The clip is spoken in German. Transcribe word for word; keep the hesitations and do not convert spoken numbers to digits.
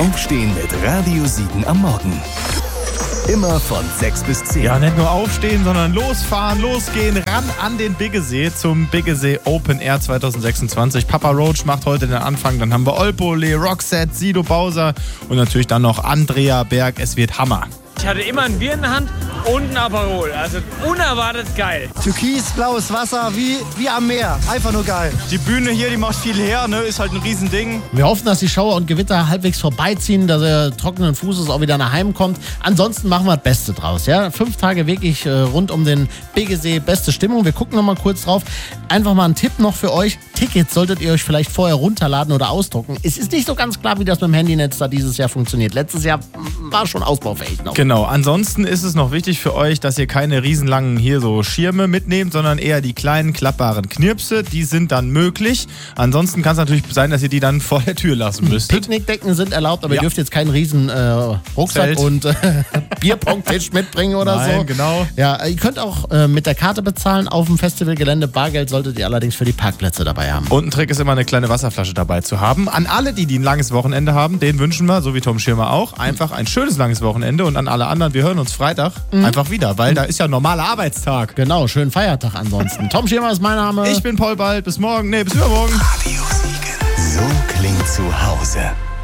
Aufstehen mit Radio Siegen am Morgen. Immer von sechs bis zehn. Ja, nicht nur aufstehen, sondern losfahren, losgehen, ran an den Biggesee zum Biggesee Open Air zwanzig sechsundzwanzig. Papa Roach macht heute den Anfang. Dann haben wir Olpole, Roxette, Sido Bowser und natürlich dann noch Andrea Berg. Es wird Hammer. Ich hatte immer ein Bier in der Hand und ein Aperol. Also unerwartet geil. Türkisblaues Wasser wie, wie am Meer. Einfach nur geil. Die Bühne hier, die macht viel her, ne? Ist halt ein Riesending. Wir hoffen, dass die Schauer und Gewitter halbwegs vorbeiziehen, dass er trockenen Fußes auch wieder nach Heim kommt. Ansonsten machen wir das Beste draus. Ja? Fünf Tage wirklich äh, rund um den Biggesee, beste Stimmung. Wir gucken noch mal kurz drauf. Einfach mal ein Tipp noch für euch. Tickets solltet ihr euch vielleicht vorher runterladen oder ausdrucken. Es ist nicht so ganz klar, wie das mit dem Handynetz da dieses Jahr funktioniert. Letztes Jahr war schon ausbaufähig noch. Genau, ansonsten ist es noch wichtig für euch, dass ihr keine riesenlangen hier so Schirme mitnehmt, sondern eher die kleinen klappbaren Knirpse, die sind dann möglich. Ansonsten kann es natürlich sein, dass ihr die dann vor der Tür lassen müsst. Picknickdecken sind erlaubt, aber Ja. ihr dürft jetzt keinen riesen äh, Rucksack Zelt. und äh, Bierpongtisch mitbringen oder Nein, so. genau. Ja, ihr könnt auch äh, mit der Karte bezahlen auf dem Festivalgelände. Bargeld solltet ihr allerdings für die Parkplätze dabei haben. Und ein Trick ist immer, eine kleine Wasserflasche dabei zu haben. An alle, die, die ein langes Wochenende haben, denen wünschen wir, so wie Tom Schirmer auch, einfach ein schönes langes Wochenende. Und an alle anderen, wir hören uns Freitag einfach wieder, weil da ist ja normaler Arbeitstag. Genau, schönen Feiertag ansonsten. Tom Schirmer ist mein Name. Ich bin Paul Bald. Bis morgen. Nee, bis übermorgen. Radio Siegen. So klingt zu Hause.